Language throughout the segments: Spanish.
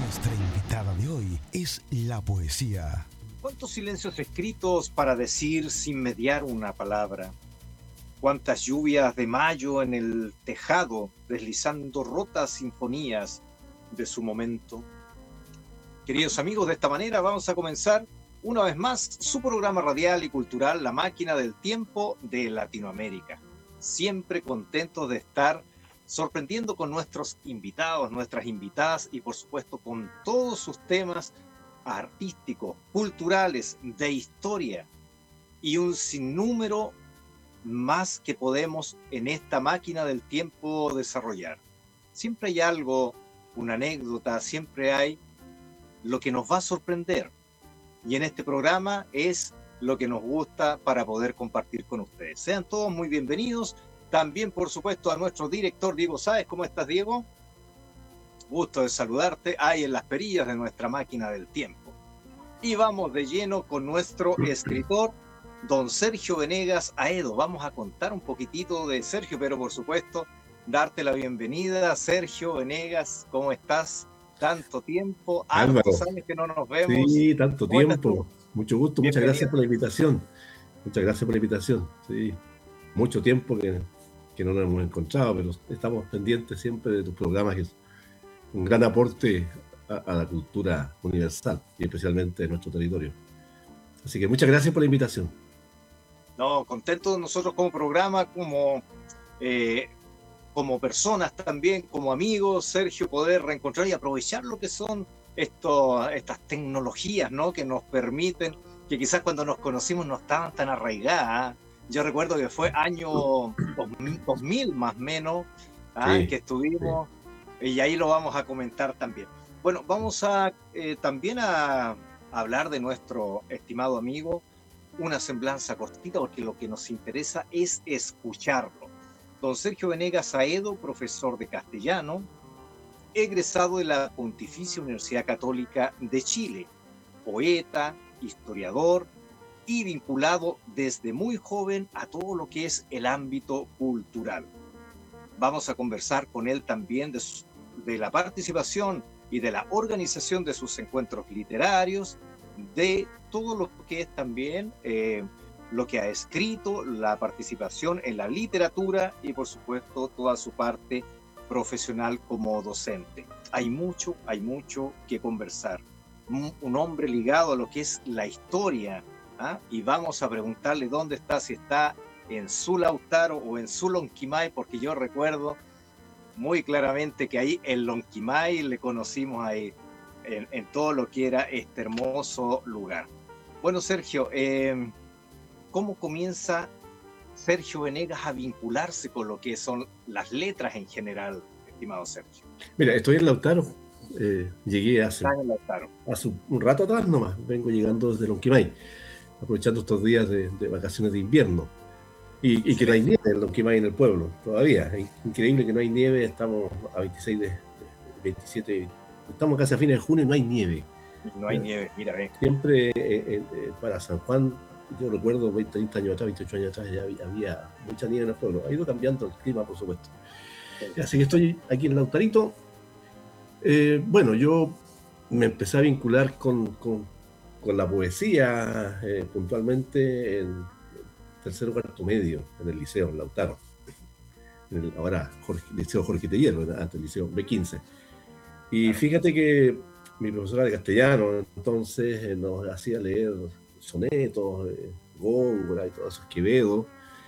Nuestra invitada de hoy es la poesía. ¿Cuántos silencios escritos para decir sin mediar una palabra? ¿Cuántas lluvias de mayo en el tejado, deslizando rotas sinfonías de su momento? Queridos amigos, de esta manera vamos a comenzar una vez más su programa radial y cultural, La Máquina del Tiempo de Latinoamérica. Siempre contentos de estar sorprendiendo con nuestros invitados, nuestras invitadas y por supuesto con todos sus temas artísticos, culturales, de historia y un sinnúmero más que podemos en esta máquina del tiempo desarrollar. Siempre hay algo, una anécdota, siempre hay lo que nos va a sorprender y en este programa es lo que nos gusta para poder compartir con ustedes. Sean todos muy bienvenidos. También, por supuesto, a nuestro director Diego Sáez. ¿Cómo estás, Diego? Gusto de saludarte ahí en las perillas de nuestra máquina del tiempo. Y vamos de lleno con nuestro escritor, don Sergio Venegas Aedo. Vamos a contar un poquitito de Sergio, pero por supuesto, darte la bienvenida. Sergio Venegas, ¿cómo estás? Tanto tiempo, hartos años que no nos vemos. Sí, tanto tiempo. Mucho gusto, muchas gracias por la invitación. Muchas gracias por la invitación. Sí, mucho tiempo que no nos hemos encontrado, pero estamos pendientes siempre de tus programas, que es un gran aporte a la cultura universal y especialmente de nuestro territorio. Así que muchas gracias por la invitación. No, contentos nosotros como programa, como personas también, como amigos, Sergio, poder reencontrar y aprovechar lo que son estas tecnologías, ¿no? Que nos permiten, que quizás cuando nos conocimos no estaban tan arraigadas. Yo recuerdo que fue año 2000 más o menos, sí, que estuvimos, sí. Y ahí lo vamos a comentar también. Bueno, vamos a también a hablar de nuestro estimado amigo, una semblanza cortita, porque lo que nos interesa es escucharlo. Don Sergio Venegas Aedo, profesor de castellano, egresado de la Pontificia Universidad Católica de Chile, poeta, historiador, y vinculado desde muy joven a todo lo que es el ámbito cultural. Vamos a conversar con él también de la participación y de la organización de sus encuentros literarios, de todo lo que es también lo que ha escrito, la participación en la literatura y por supuesto toda su parte profesional como docente. Hay mucho que conversar. Un hombre ligado a lo que es la historia, y vamos a preguntarle dónde está, si está en su Lautaro o en su Lonquimay, porque yo recuerdo muy claramente que ahí en Lonquimay le conocimos ahí en todo lo que era este hermoso lugar. Bueno, Sergio, ¿cómo comienza Sergio Venegas a vincularse con lo que son las letras en general, estimado Sergio? Mira, estoy en Lautaro. Llegué hace un rato atrás nomás. Vengo llegando desde Lonquimay, aprovechando estos días de vacaciones de invierno. Y que no hay nieve en Lonquimay, en el pueblo, todavía. Es increíble que no hay nieve. Estamos a 27, estamos casi a fines de junio y no hay nieve. No hay nieve, mira. Siempre para San Juan, yo recuerdo 20, 30 años atrás, 28 años atrás, ya había mucha nieve en el pueblo. Ha ido cambiando el clima, por supuesto. Así que estoy aquí en Lautarito. Bueno, yo me empecé a vincular con la poesía puntualmente en tercero o cuarto medio en el liceo, en Lautaro. Ahora Liceo Jorge Teller, antes el Liceo B15. Y fíjate que mi profesora de castellano entonces nos hacía leer sonetos, Góngora y todo eso, Quevedo.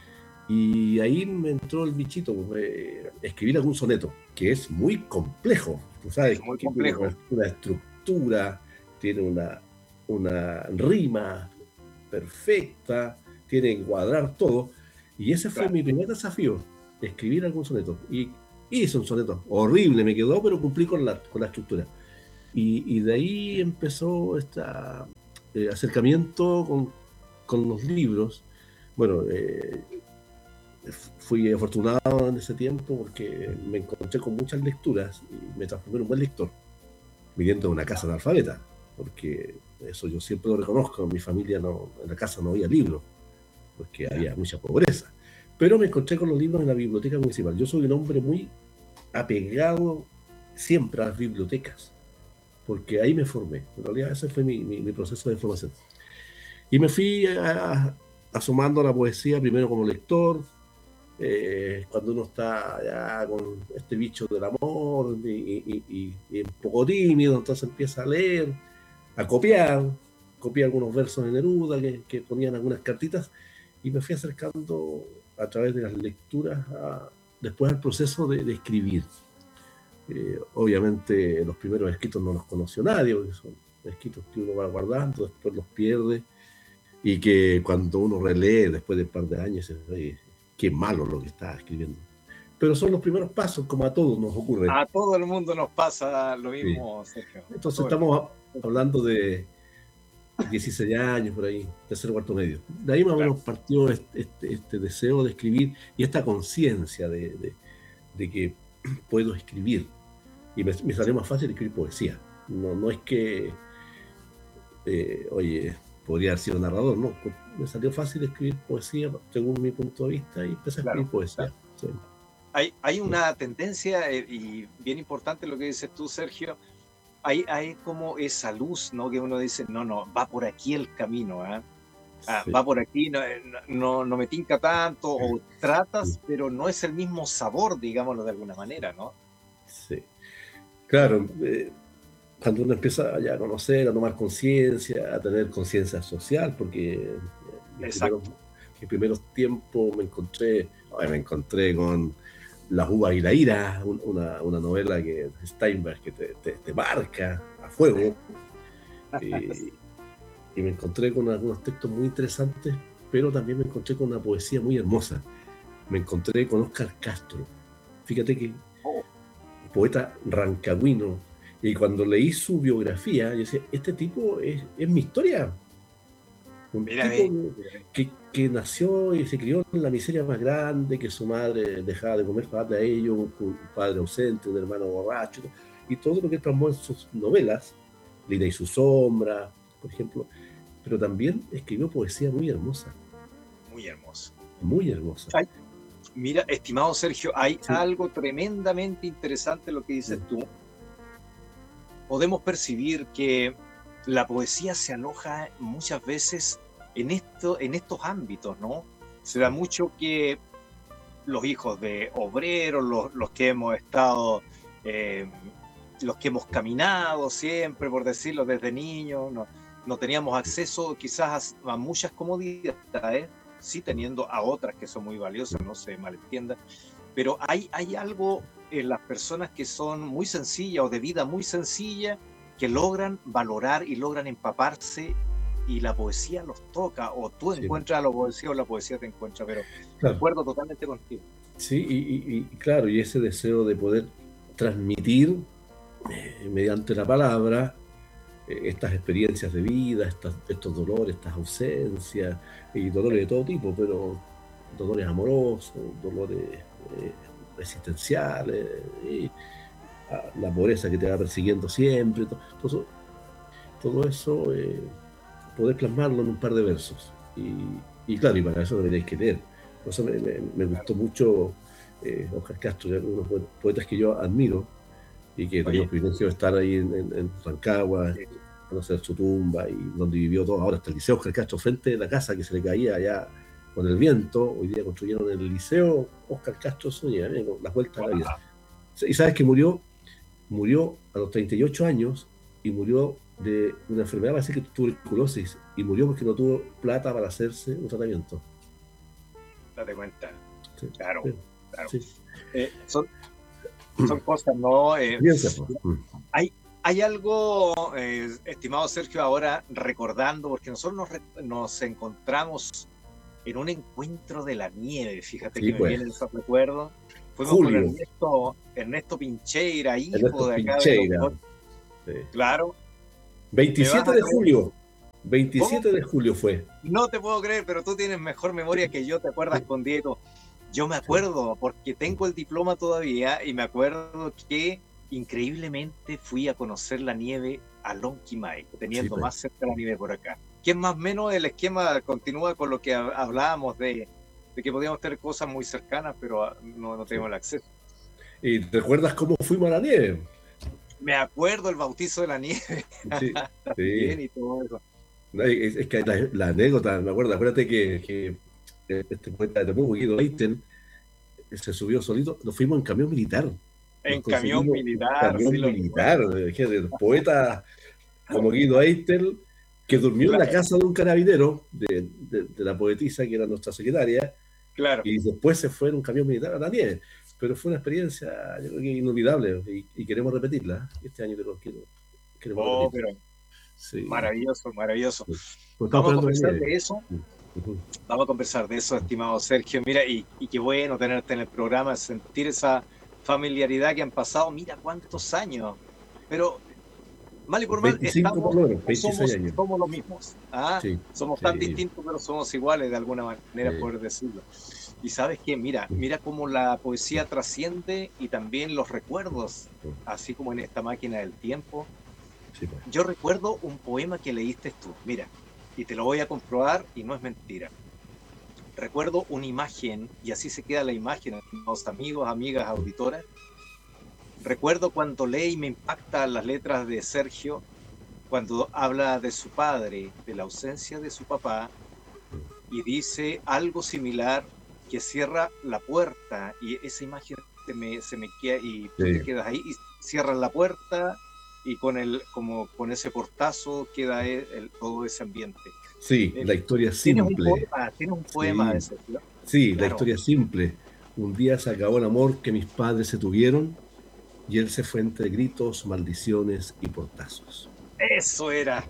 Y ahí me entró el bichito, escribir algún soneto, que es muy complejo. Tú sabes, muy complejo. Una estructura, tiene una rima perfecta, tiene que cuadrar todo. Y ese fue mi primer desafío, escribir algún soneto. Y hice un soneto horrible, me quedó, pero cumplí con la estructura. Y de ahí empezó este acercamiento con los libros. Bueno, fui afortunado en ese tiempo porque me encontré con muchas lecturas y me transformé en un buen lector, viniendo de una casa analfabeta, porque eso yo siempre lo reconozco. En mi familia en la casa no había libros, porque había mucha pobreza. Pero me encontré con los libros en la biblioteca municipal. Yo soy un hombre muy apegado siempre a las bibliotecas. porque ahí me formé. En realidad ese fue mi proceso de formación. Y me fui asomando a la poesía primero como lector, cuando uno está ya con este bicho del amor y un poco tímido, entonces empieza a leer, a copié algunos versos de Neruda que ponían algunas cartitas y me fui acercando a través de las lecturas después al proceso de escribir. Obviamente los primeros escritos no los conoció nadie, porque son escritos que uno va guardando, después los pierde y que cuando uno relee después de un par de años se ve qué malo lo que está escribiendo. Pero son los primeros pasos, como a todos nos ocurre. A todo el mundo nos pasa lo mismo, sí. Sergio. Entonces estamos hablando de 16 años por ahí, tercero, cuarto medio. De ahí más o menos partió este deseo de escribir y esta conciencia de que puedo escribir. Y me salió más fácil escribir poesía. No es que, oye, podría haber sido narrador, no. Me salió fácil escribir poesía según mi punto de vista y empecé a escribir poesía. Sí. Hay una tendencia, y bien importante lo que dices tú, Sergio. Hay como esa luz, ¿no? Que uno dice, no, va por aquí el camino, ¿eh? Sí. Va por aquí, no me tinca tanto, o tratas, pero no es el mismo sabor, digámoslo de alguna manera, ¿no? Sí. Claro, cuando uno empieza ya a conocer, a tomar conciencia, a tener conciencia social, porque en primeros tiempos me encontré con Las uvas y la ira, una novela que Steinberg que te marca a fuego. Y me encontré con algunos textos muy interesantes, pero también me encontré con una poesía muy hermosa. Me encontré con Óscar Castro. Fíjate que poeta rancagüino. Y cuando leí su biografía, yo decía, este tipo es mi historia. Un tipo que nació y se crió en la miseria más grande, que su madre dejaba de comer para darle a ellos, un padre ausente, un hermano borracho, y todo lo que plasmó en sus novelas, Lina y su sombra, por ejemplo, pero también escribió poesía muy hermosa. Muy hermosa. Muy hermosa. Mira, estimado Sergio, hay algo tremendamente interesante en lo que dices tú. Podemos percibir que la poesía se aloja muchas veces en estos ámbitos, ¿no? Se da mucho que los hijos de obreros, los que hemos estado, los que hemos caminado siempre, por decirlo, desde niños, no teníamos acceso quizás a muchas comodidades, sí teniendo a otras que son muy valiosas, no se malentienda, pero hay algo en las personas que son muy sencillas o de vida muy sencilla, que logran valorar y logran empaparse y la poesía los toca, o tú encuentras a la poesía o la poesía te encuentra, pero de acuerdo totalmente contigo. Sí, y claro, y ese deseo de poder transmitir mediante la palabra estas experiencias de vida, estos dolores, estas ausencias, y dolores de todo tipo, pero dolores amorosos, dolores existenciales, la pobreza que te va persiguiendo siempre, todo eso poder plasmarlo en un par de versos. Y claro, y para eso deberéis que leer. Por eso me gustó mucho Óscar Castro, unos poetas que yo admiro y que tenía el privilegio de estar ahí en Rancagua, conocer su tumba y donde vivió todo. Ahora está el Liceo Óscar Castro, frente de la casa que se le caía allá con el viento. Hoy día construyeron el Liceo Óscar Castro Zúñiga, con las vueltas a la vida. Y sabes que murió a los 38 años y murió de una enfermedad, parece que tuberculosis, y murió porque no tuvo plata para hacerse un tratamiento. Date cuenta. Sí, claro. Sí. Son cosas, ¿no? Hay algo, estimado Sergio, ahora recordando, porque nosotros nos encontramos en un encuentro de la nieve, fíjate que me vienen esos recuerdos. Fuimos con Ernesto Pincheira, hijo de acá. De claro. 27 de julio. 27 ¿Cómo? De julio fue. No te puedo creer, pero tú tienes mejor memoria que yo, te acuerdas con Diego. Yo me acuerdo, porque tengo el diploma todavía, y me acuerdo que increíblemente fui a conocer la nieve a Lonquimay, teniendo más cerca la nieve por acá. Que más o menos el esquema continúa con lo que hablábamos de que podíamos tener cosas muy cercanas, pero no tenemos el acceso. ¿Y recuerdas cómo fuimos a la nieve? Me acuerdo el bautizo de la nieve. Sí, Bien sí. y todo eso. No, es que la anécdota, me acuerdo, acuérdate que este poeta de Temuco, Guido Eiten, se subió solito, nos fuimos en camión militar, nos En camión conseguimos un militar, sí camión lo militar, recuerdo. de poetas como Guido Eitel, que durmió en la Claro, casa de un carabinero, de la poetisa que era nuestra secretaria, claro. y después se fue en un camión militar a la nieve. Pero fue una experiencia, yo creo que inolvidable, y queremos repetirla. Este año queremos Oh, repetirla. pero Sí. maravilloso, maravilloso. Pues estamos Vamos a esperando la conversar nieve. de eso. Ujú. Vamos a conversar de eso, estimado Sergio. Mira, y qué bueno tenerte en el programa, sentir esa familiaridad que han pasado. Mira cuántos años. Pero mal y por mal, 25 por estamos lo menos, o 26 años. somos los mismos. ¿Ah? Sí, Somos tan sí, distintos, pero somos iguales de alguna manera, sí. poder decirlo. Y sabes qué, mira cómo la poesía trasciende y también los recuerdos, así como en esta máquina del tiempo. Sí, pues. Yo recuerdo un poema que leíste tú, mira, y te lo voy a comprobar y no es mentira. Recuerdo una imagen, y así se queda la imagen, los amigos, amigas, auditoras. Recuerdo cuando leí y me impactan las letras de Sergio, cuando habla de su padre, de la ausencia de su papá, y dice algo similar, que cierra la puerta, y esa imagen se me queda, y tú te Sí. quedas ahí, y cierran la puerta, y como con ese portazo queda todo ese ambiente. Sí, la historia simple. Tienes un poema Sí, de Sergio. sí, la Claro, historia simple. Un día se acabó el amor que mis padres se tuvieron y él se fue entre gritos, maldiciones y portazos. eso era.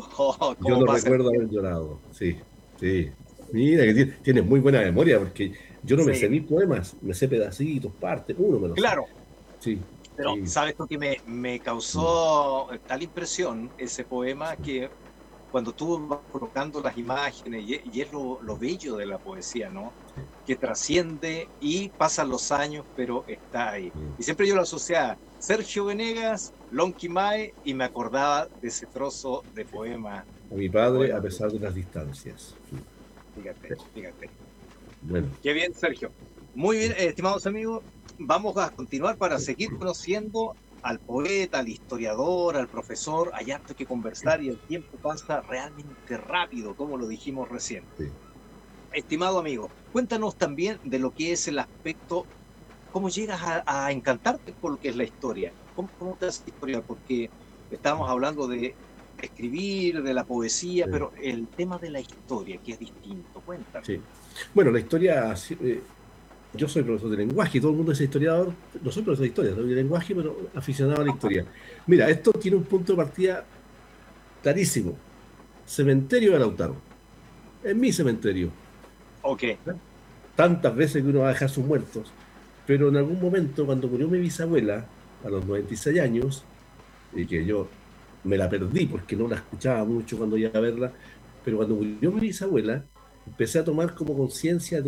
Yo Cómo no pasa el recuerdo haber tiempo. llorado. Sí, sí. Mira que tienes muy buena memoria porque yo no me sé Sí, mis poemas, me sé pedacitos, partes, uno me lo sé. claro. Sí, Pero, sí. ¿sabes tú que me causó tal impresión ese poema que cuando tú vas colocando las imágenes, y es lo bello de la poesía, ¿no? Que trasciende y pasan los años, pero está ahí. Y siempre yo lo asociaba Sergio Venegas, Lonky Mae, y me acordaba de ese trozo de poema. A mi padre, a Poema, pesar de las distancias. fíjate, fíjate. Bueno, Qué bien, Sergio. Muy bien, estimados amigos, vamos a continuar para seguir conociendo al poeta, al historiador, al profesor. Hay harto que conversar y el tiempo pasa realmente rápido, como lo dijimos recién. sí. Estimado amigo, cuéntanos también de lo que es el aspecto, cómo llegas a encantarte por lo que es la historia. ¿Cómo te haces historia? Porque estábamos hablando de escribir, de la poesía, Sí. pero el tema de la historia, que es distinto. Cuéntanos. Sí. Bueno, la historia, yo soy profesor de lenguaje, todo el mundo es historiador, no soy profesor de historia, soy de lenguaje, pero aficionado a la historia. Mira, esto tiene un punto de partida clarísimo. Cementerio de Lautaro. Es mi cementerio. Ok, Tantas veces que uno va a dejar sus muertos, pero en algún momento, cuando murió mi bisabuela, a los 96 años, y que yo me la perdí porque no la escuchaba mucho cuando iba a verla, pero cuando murió mi bisabuela, empecé a tomar como conciencia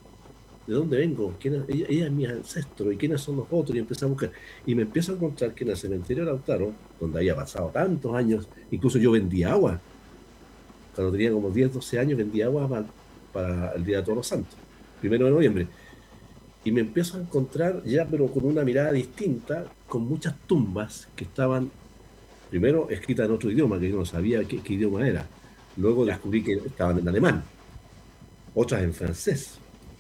de dónde vengo, ella es mi ancestro y quiénes son los otros, y empecé a buscar. Y me empiezo a encontrar que en el cementerio de Lautaro, donde había pasado tantos años, incluso yo vendía agua. Cuando tenía como 10, 12 años, vendía agua para el Día de Todos los Santos, 1 de noviembre. Y me empiezo a encontrar ya, pero con una mirada distinta, con muchas tumbas que estaban, primero, escritas en otro idioma, que yo no sabía qué idioma era. Luego ya. descubrí que estaban en alemán, otras en francés.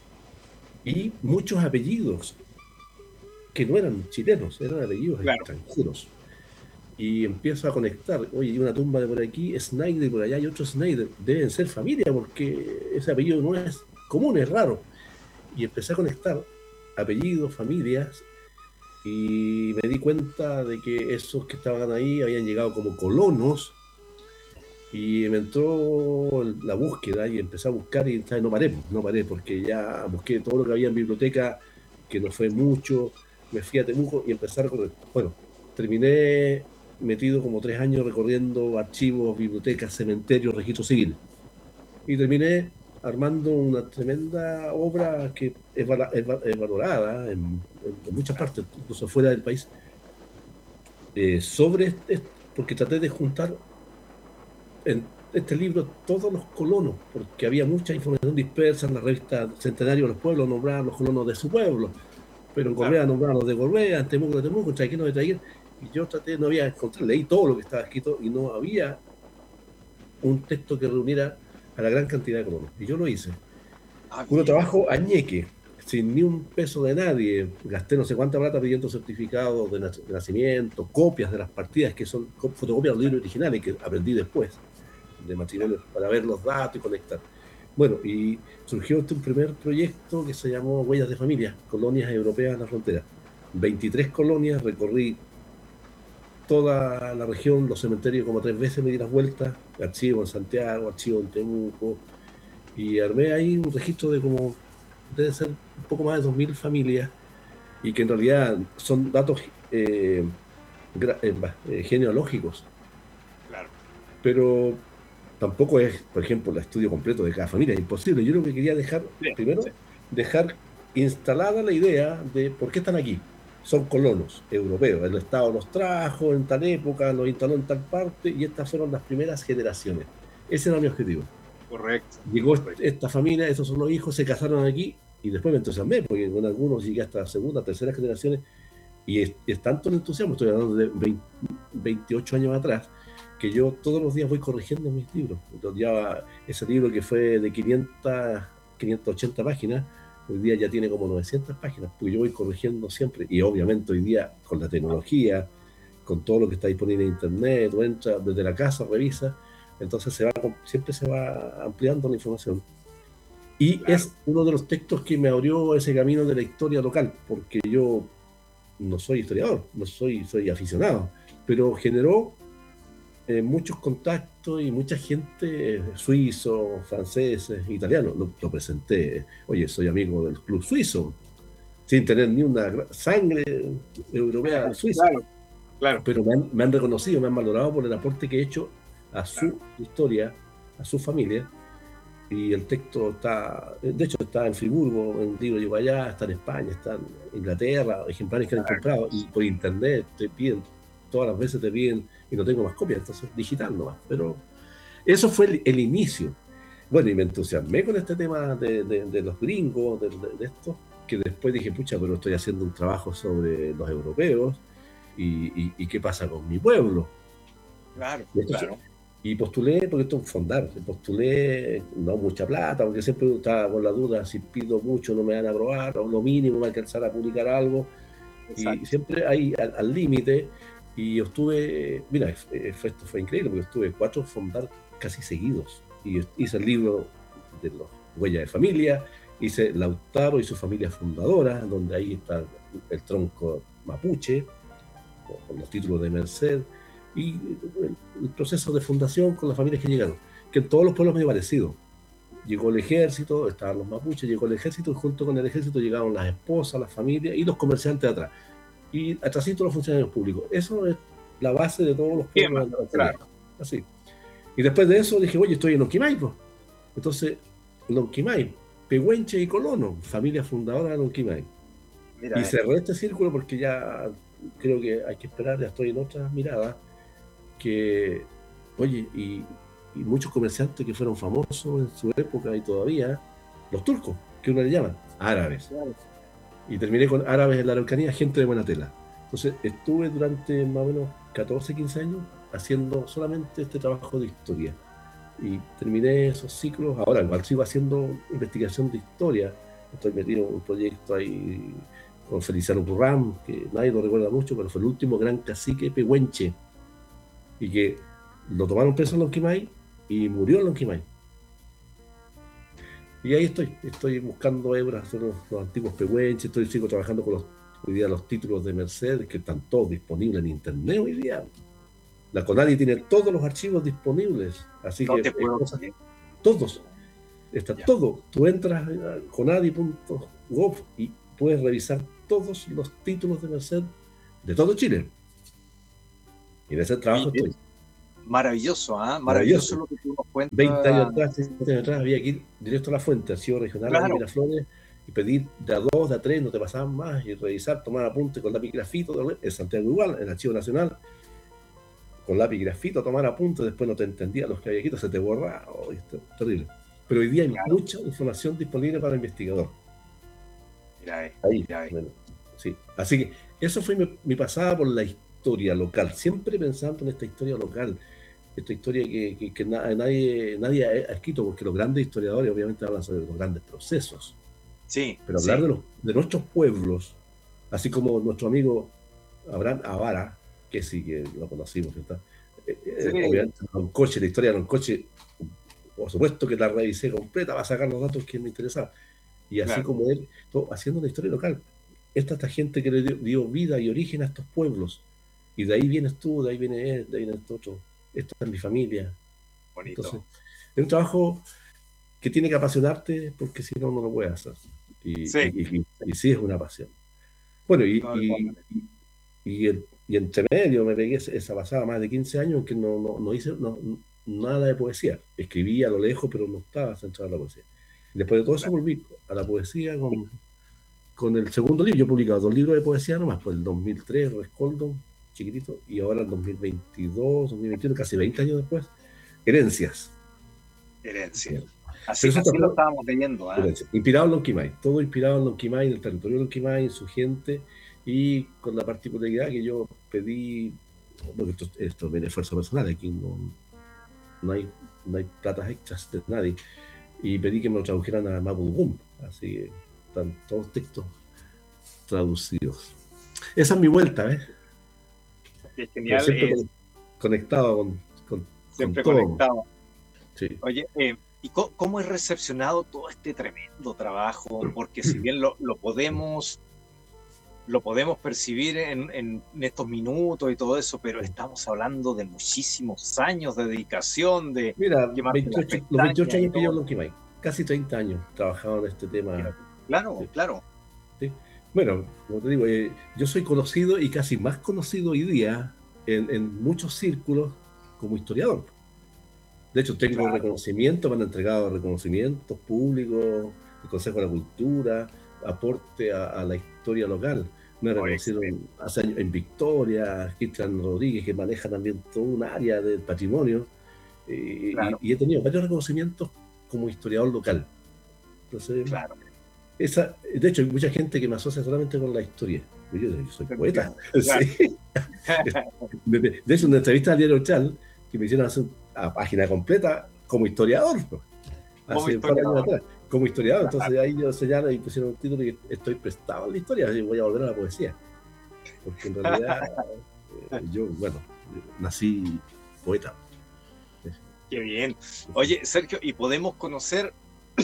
Y muchos apellidos que no eran chilenos, eran apellidos Claro, extranjeros. Y empiezo a conectar, oye, hay una tumba de por aquí, Snyder, por allá hay otro Snyder, deben ser familia porque ese apellido no es común, es raro. Y empecé a conectar apellidos, familias, y me di cuenta de que esos que estaban ahí habían llegado como colonos, y me entró la búsqueda y empecé a buscar y no paré, porque ya busqué todo lo que había en biblioteca, que no fue mucho, me fui a Temuco y empecé a recorrer. Bueno, terminé metido como 3 años recorriendo archivos, bibliotecas, cementerios, registro civil. Y terminé armando una tremenda obra que es valorada en muchas partes, incluso fuera del país, porque traté de juntar en este libro todos los colonos, porque había mucha información dispersa en la revista Centenario de los Pueblos, nombraban los colonos de su pueblo, pero en claro. Gorbea nombraban los de Gorbea, en Temuco de Temuco, en Traiquino de Traiquén, Y yo no había encontrado, leí todo lo que estaba escrito y no había un texto que reuniera a la gran cantidad de colonos. Y yo lo hice. Puro trabajo añeque, sin ni un peso de nadie. Gasté no sé cuánta plata pidiendo certificados de nacimiento, copias de las partidas, que son fotocopias de los libros originales que aprendí después, de matrimonio, para ver los datos y conectar. Bueno, y surgió un primer proyecto que se llamó Huellas de Familia, Colonias Europeas en la Frontera. 23 colonias, recorrí toda la región, los cementerios como 3 veces, me di las vueltas, archivo en Santiago, archivo en Temuco, y armé ahí un registro de como, debe ser un poco más de 2.000 familias, y que en realidad son datos genealógicos. Claro. Pero tampoco es, por ejemplo, el estudio completo de cada familia, es imposible. Yo lo que quería dejar, dejar instalada la idea de por qué están aquí. Son colonos europeos, el Estado los trajo en tal época, los instaló en tal parte, y estas fueron las primeras generaciones. Ese era mi objetivo. Correcto. Llegó esta familia, esos son los hijos, se casaron aquí, y después me entusiasmé, porque con algunos llegué hasta segunda, tercera generaciones, y es tanto el entusiasmo, estoy hablando de 28 años atrás, que yo todos los días voy corrigiendo mis libros. Entonces ya ese libro que fue de 580 páginas, hoy día ya tiene como 900 páginas, porque yo voy corrigiendo siempre, y obviamente hoy día con la tecnología, con todo lo que está disponible en internet, tú entras desde la casa, revisa, entonces siempre se va ampliando la información. Y claro, es uno de los textos que me abrió ese camino de la historia local, porque yo no soy historiador, soy aficionado, pero generó muchos contactos y mucha gente, suizos, franceses, italianos. Lo presenté, oye, soy amigo del club suizo, sin tener ni una sangre europea suiza. Claro. Pero me han reconocido, me han valorado por el aporte que he hecho a su historia, a su familia. Y el texto está, de hecho está en Friburgo, en un libro llegó allá, está en España, está en Inglaterra, ejemplares que han comprado, y por internet te piden, todas las veces te piden, y no tengo más copias, entonces digital nomás. Pero eso fue el inicio. Bueno, y me entusiasmé con este tema de los gringos, de esto, que después dije, pucha, pero estoy haciendo un trabajo sobre los europeos, y qué pasa con mi pueblo. Claro, claro. Y postulé, porque esto es fondar, postulé, no mucha plata, porque siempre estaba con la duda, si pido mucho no me van a aprobar, o lo mínimo me alcanzar a publicar algo. Exacto. Y siempre ahí al límite, y obtuve, mira, esto fue increíble, porque estuve 4 fondar casi seguidos, y hice el libro de los Huellas de Familia, hice Lautaro y su familia fundadora, donde ahí está el tronco mapuche, con los títulos de Merced, y el proceso de fundación con las familias que llegaron, que en todos los pueblos medio parecido. Llegó el ejército, estaban los mapuches, llegó el ejército, y junto con el ejército llegaron las esposas, las familias y los comerciantes atrás. Y atrásito los funcionarios públicos. Eso es la base de todos los pueblos. Claro. Así. Y después de eso dije, oye, estoy en Lonquimay, pues. Entonces, Lonquimay, Pehuenche y Colono, familia fundadora de Lonquimay. Y cerré este círculo porque ya creo que hay que esperar, ya estoy en otra mirada, que, oye, y muchos comerciantes que fueron famosos en su época y todavía, los turcos, que uno le llama, árabes. Claro. Y terminé con árabes en la Araucanía, gente de buena tela. Entonces estuve durante más o menos 14, 15 años haciendo solamente este trabajo de historia. Y terminé esos ciclos, ahora igual sigo haciendo investigación de historia. Estoy metido en un proyecto ahí con Feliciano Currán, que nadie lo recuerda mucho, pero fue el último gran cacique pehuenche, y que lo tomaron preso en Lonquimay y murió en Lonquimay. Y ahí estoy buscando hebras de los antiguos pehuenches, sigo trabajando con hoy día los títulos de Merced, que están todos disponibles en internet hoy día. La CONADI tiene todos los archivos disponibles, así no que todos, está ya. Todo. Tú entras a conadi.gov y puedes revisar todos los títulos de Merced de todo Chile. Y en ese trabajo estoy. Maravilloso, ¿eh? Maravilloso lo que tú nos cuentas. 20 años atrás, 30 años atrás, había que ir directo a la fuente, archivo regional, claro, de Miraflores, y pedir de a 2, de a 3, no te pasaban más, y revisar, tomar apunte con lápiz grafito, en Santiago igual, en el archivo nacional, con lápiz grafito, tomar apunte, después no te entendía los que había escrito, se te borra, terrible. Pero hoy día hay mucha información disponible para el investigador. Ahí. Bueno, sí. Así que eso fue mi pasada por la historia local, siempre pensando en esta historia local, esta historia que nadie ha escrito, porque los grandes historiadores obviamente hablan sobre los grandes procesos. Sí. Pero hablar de nuestros pueblos, así como nuestro amigo Abraham Avara, que sí que lo conocimos, ¿verdad? Obviamente Loncoche, la historia de Loncoche, por supuesto que la revisé completa para sacar los datos que me interesaban. Y así como él, haciendo una historia local. Esta gente que le dio vida y origen a estos pueblos. Y de ahí vienes tú, de ahí viene él, de ahí viene esto otro. Esto es mi familia. Bonito. Entonces, es un trabajo que tiene que apasionarte, porque si no, no lo puedes hacer. Y sí es una pasión. Bueno, y entre medio me pegué esa pasada más de 15 años en que no hice nada de poesía. Escribía a lo lejos, pero no estaba centrado en la poesía. Y después de todo eso volví a la poesía con el segundo libro. Yo he publicado 2 libros de poesía nomás, por el 2003, Rescoldo, chiquitito, y ahora el 2022, 2021, casi 20 años después, Herencias. Así lo estábamos leyendo. Inspirado en Lonquimay, todo inspirado en Lonquimay, en el territorio de Lonquimay, en su gente, y con la particularidad que yo pedí, porque esto viene de esfuerzo personal, aquí no hay platas hechas de nadie, y pedí que me lo tradujeran a Mapudungun, así que están todos textos traducidos. Esa es mi vuelta, ¿ves? Qué genial. Siempre conectado con siempre todo. Conectado. Sí. Oye, ¿y cómo es recepcionado todo este tremendo trabajo? Porque si bien lo podemos percibir en estos minutos y todo eso, pero estamos hablando de muchísimos años de dedicación, de... Mira, los 28 años que llevo en Lonquimay, casi 30 años trabajado en este tema. Claro. Sí. Bueno, como te digo, yo soy conocido y casi más conocido hoy día en muchos círculos como historiador. De hecho, tengo reconocimiento, me han entregado reconocimientos públicos, el Consejo de la Cultura, aporte a la historia local. Me reconocieron hace años en Victoria, Cristian Rodríguez, que maneja también toda un área del patrimonio, y he tenido varios reconocimientos como historiador local. Entonces, de hecho, hay mucha gente que me asocia solamente con la historia. Yo soy poeta. Sí. De hecho, en una entrevista al diario Chal, que me hicieron hacer una página completa como historiador. Hace un par de años atrás. Como historiador. Entonces ahí yo señalo y pusieron un título que estoy prestado a la historia, y voy a volver a la poesía. Porque en realidad yo nací poeta. Qué bien. Oye, Sergio, ¿y podemos conocer?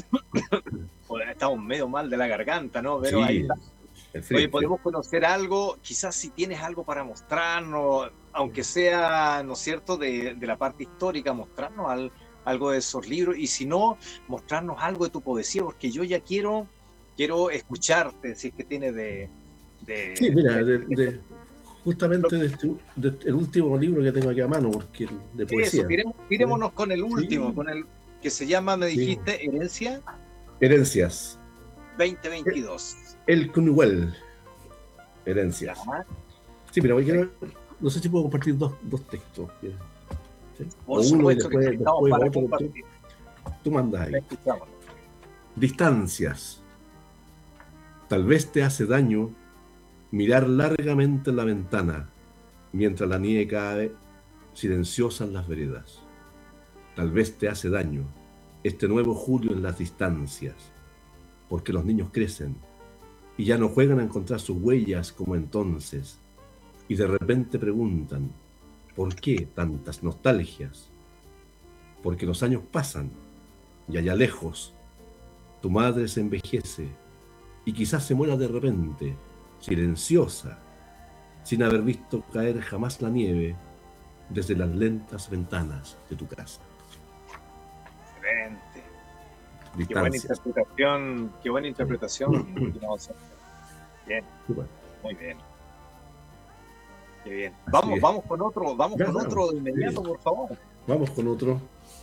Estamos medio mal de la garganta, ¿no? Pero ahí está. Oye, ¿podemos conocer algo? Quizás si tienes algo para mostrarnos, aunque sea, ¿no es cierto?, de la parte histórica, mostrarnos algo de esos libros, y si no, mostrarnos algo de tu poesía, porque yo ya quiero escucharte, si es que tienes Sí, mira, justamente el último libro que tengo aquí a mano, porque de poesía. Eso, tirémonos con el último, con el que se llama, me dijiste, Herencias 2022. El Cunuel. Herencias. Sí, pero no sé si puedo compartir dos textos. ¿Sí? Por supuesto, uno y después otro. Tú mandas ahí. Distancias. Tal vez te hace daño mirar largamente en la ventana mientras la nieve cae silenciosa en las veredas. Tal vez te hace daño este nuevo julio en las distancias, porque los niños crecen y ya no juegan a encontrar sus huellas como entonces, y de repente preguntan, ¿por qué tantas nostalgias? Porque los años pasan y allá lejos tu madre se envejece y quizás se muera de repente, silenciosa, sin haber visto caer jamás la nieve desde las lentas ventanas de tu casa. Excelente. Distancias. Qué buena interpretación. Bien, muy bien. Qué bien. Vamos con otro de inmediato, por favor. Vamos con otro.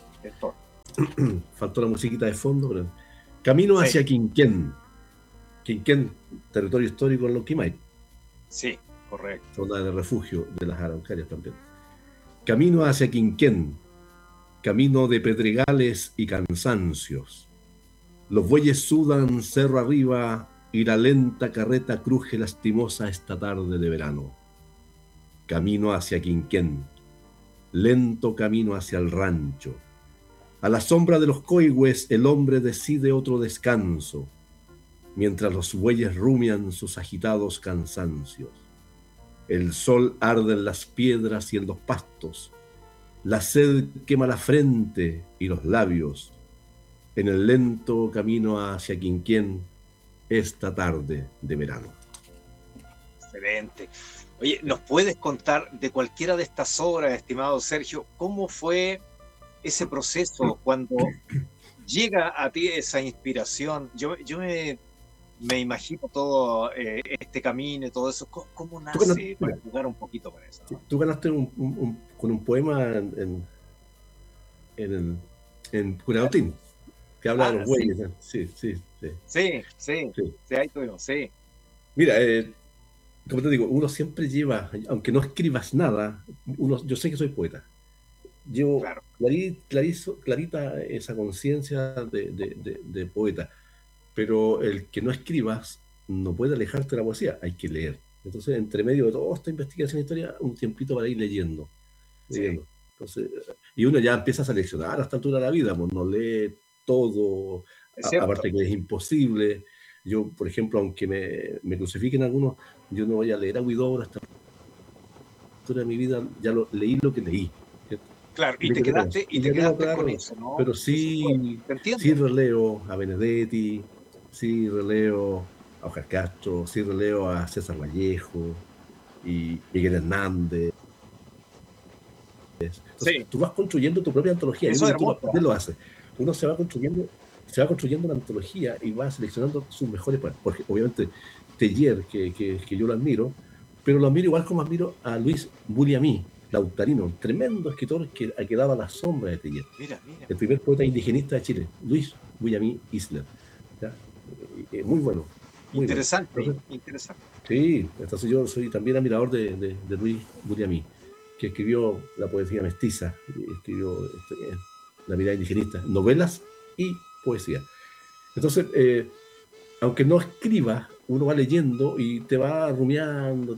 Faltó la musiquita de fondo, pero... Camino hacia Quinquén. Quinquén, territorio histórico en Lonquimay. Sí, correcto. Zona de refugio de las Araucarias también. Camino hacia Quinquén. Camino de pedregales y cansancios. Los bueyes sudan cerro arriba y la lenta carreta cruje lastimosa esta tarde de verano. camino hacia Quinquén, lento camino hacia el rancho. A la sombra de los coigües el hombre decide otro descanso, mientras los bueyes rumian sus agitados cansancios. El sol arde en las piedras y en los pastos, la sed quema la frente y los labios, en el lento camino hacia Quinquén, esta tarde de verano. Excelente. Oye, ¿nos puedes contar de cualquiera de estas obras, estimado Sergio, cómo fue ese proceso cuando llega a ti esa inspiración? Yo me imagino todo este camino y todo eso. ¿Cómo nace? Para jugar un poquito con eso, ¿no? Tú ganaste con un poema en Curautín, que habla de los bueyes. Sí, ahí tuvimos, sí. Mira, como te digo, uno siempre lleva, aunque no escribas nada, yo sé que soy poeta. Llevo Claro. clarita esa conciencia de poeta, pero el que no escribas no puede alejarte de la poesía, hay que leer. Entonces, entre medio de toda esta investigación de historia, un tiempito para ir leyendo. Sí. Entonces, y uno ya empieza a seleccionar a esta altura de la vida, pues no lee todo, aparte que es imposible. Yo, por ejemplo, aunque me crucifiquen algunos, yo no voy a leer a Huidobro hasta la altura de mi vida, ya leí lo que leí. Claro, y te quedaste con eso, ¿no? Pero sí releo a Benedetti, sí releo a Oscar Castro, sí releo a César Vallejo y Miguel Hernández. Entonces, tú vas construyendo tu propia antología. Eso es tú lo haces. Uno se va construyendo una antología y va seleccionando sus mejores poemas. Porque obviamente Teillier, que yo lo admiro, pero lo admiro igual como admiro a Luis Buliamí, lautarino, tremendo escritor que daba la sombra de Teillier. Mira. El primer poeta indigenista de Chile, Luis Buliamí Isler. Muy bueno. Muy interesante, bueno. Entonces, interesante. Sí, entonces yo soy también admirador de Luis Buliamí, que escribió la poesía mestiza, escribió la mirada indigenista, novelas y poesía. Entonces, aunque no escribas, uno va leyendo y te va rumiando,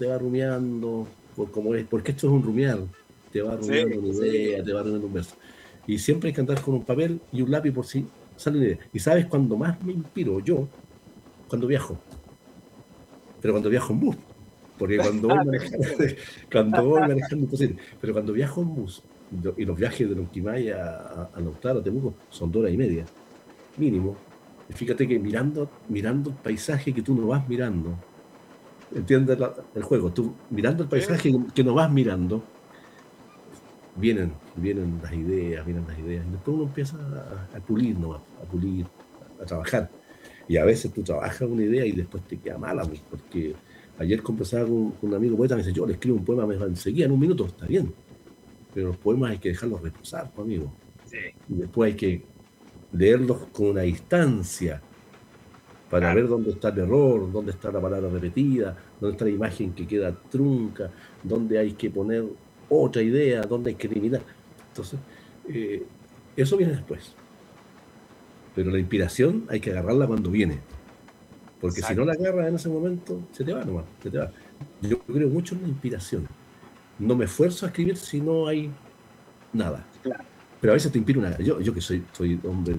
porque esto es un rumiar, te va rumiando una idea, te va rumiando un verso. Y siempre hay que andar con un papel y un lápiz por si sale una idea. Y sabes cuando más me inspiro yo, cuando viajo. Pero cuando viajo en bus. Porque cuando voy manejando imposible. Pero cuando viajo en bus, y los viajes de Lonquimay a Lautaro, a Temuco, son 2 horas y media, mínimo. Y fíjate que mirando el paisaje que tú no vas mirando, ¿entiendes el juego? Tú mirando el paisaje que no vas mirando, vienen las ideas, y después uno empieza a pulir, a trabajar. Y a veces tú trabajas una idea y después te queda mala, porque ayer conversaba con un amigo poeta, me dice, yo le escribo un poema, me va enseguida en un minuto, está bien, pero los poemas hay que dejarlos reposar, amigo. Sí. Y después hay que leerlos con una distancia para ver dónde está el error, dónde está la palabra repetida, dónde está la imagen que queda trunca, dónde hay que poner otra idea, dónde hay que eliminar. Entonces, eso viene después. Pero la inspiración hay que agarrarla cuando viene. Porque si no la agarras en ese momento, se te va nomás, se te va. Yo creo mucho en la inspiración. No me esfuerzo a escribir si no hay nada. Claro. Pero a veces te inspira una... Yo que soy hombre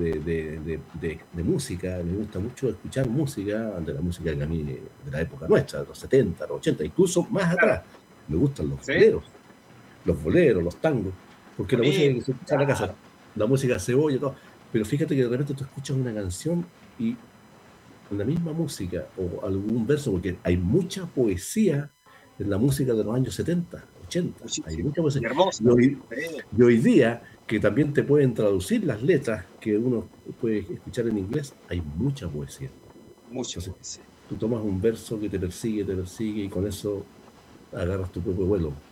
de música, me gusta mucho escuchar música, de la música que a mí, de la época nuestra, de los 70, los 80, incluso más atrás. Me gustan los boleros, los tangos, porque la música que se escucha en la casa, la música cebolla y todo. Pero fíjate que de repente tú escuchas una canción y la misma música o algún verso, porque hay mucha poesía en la música de los años 70, 80. Hay mucha poesía. Y hoy día, que también te pueden traducir las letras que uno puede escuchar en inglés, hay mucha poesía. Mucha poesía. Tú tomas un verso que te persigue y con eso agarras tu propio vuelo.